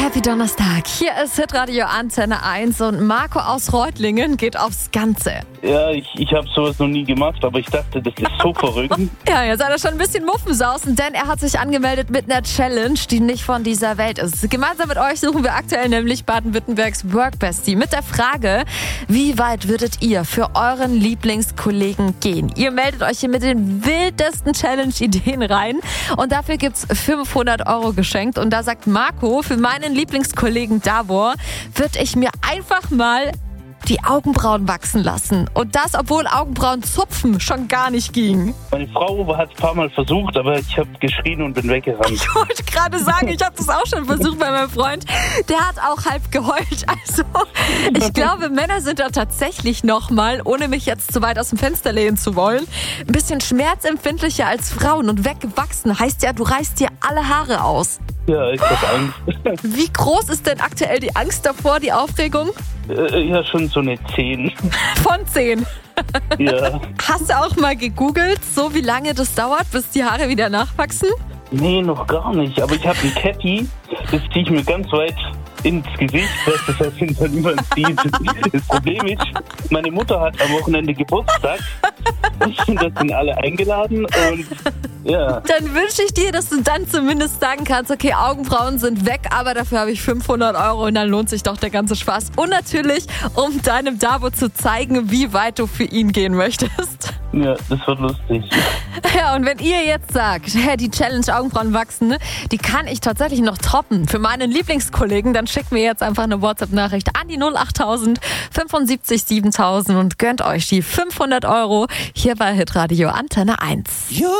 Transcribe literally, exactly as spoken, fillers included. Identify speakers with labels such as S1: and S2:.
S1: Happy Donnerstag. Hier ist Hitradio Antenne eins und Marco aus Reutlingen geht aufs Ganze.
S2: Ja, ich, ich habe sowas noch nie gemacht, aber ich dachte, das ist so verrückt.
S1: Ja, jetzt hat er schon ein bisschen Muffensausen, denn er hat sich angemeldet mit einer Challenge, die nicht von dieser Welt ist. Gemeinsam mit euch suchen wir aktuell nämlich Baden-Württembergs Workbestie mit der Frage, wie weit würdet ihr für euren Lieblingskollegen gehen? Ihr meldet euch hier mit den wildesten Challenge-Ideen rein und dafür gibt's fünfhundert Euro geschenkt. Und da sagt Marco, für meinen Lieblingskollegen Davor würde ich mir einfach mal die Augenbrauen wachsen lassen. Und das, obwohl Augenbrauen zupfen schon gar nicht ging.
S2: Meine Frau hat es ein paar Mal versucht, aber ich habe geschrien und bin weggerannt.
S1: Ich wollte gerade sagen, ich habe das auch schon versucht bei meinem Freund. Der hat auch halb geheult. Also ich glaube, Männer sind da tatsächlich nochmal, ohne mich jetzt zu weit aus dem Fenster lehnen zu wollen, ein bisschen schmerzempfindlicher als Frauen. Und weggewachsen heißt ja, du reißt dir alle Haare aus.
S2: Ja, ich hab Angst.
S1: Wie groß ist denn aktuell die Angst davor, die Aufregung?
S2: Äh, ja, schon so eine zehn.
S1: Von zehn.
S2: Ja.
S1: Hast du auch mal gegoogelt, so wie lange das dauert, bis die Haare wieder nachwachsen?
S2: Nee, noch gar nicht. Aber ich habe ein Cappy, das ziehe ich mir ganz weit ins Gesicht, dass das heißt, hinter niemand sieht. Das Problem ist, meine Mutter hat am Wochenende Geburtstag und das sind alle eingeladen und ja.
S1: Dann wünsche ich dir, dass du dann zumindest sagen kannst, okay, Augenbrauen sind weg, aber dafür habe ich fünfhundert Euro und dann lohnt sich doch der ganze Spaß. Und natürlich, um deinem Davo zu zeigen, wie weit du für ihn gehen möchtest.
S2: Ja, das wird lustig.
S1: Ja, und wenn ihr jetzt sagt, hey, die Challenge Augenbrauen wachsen, die kann ich tatsächlich noch toppen für meinen Lieblingskollegen, dann schickt mir jetzt einfach eine WhatsApp-Nachricht an die null acht null null sieben fünf sieben tausend und gönnt euch die fünfhundert Euro hier bei Hitradio Antenne eins.